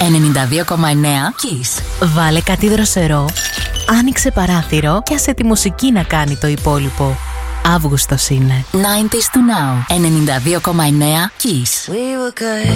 Kiss. Βάλε κάτι δροσερό, άνοιξε παράθυρο και άσε τη μουσική να κάνει το υπόλοιπο. Αύγουστος είναι. 90s to now. 92,9 Kiss.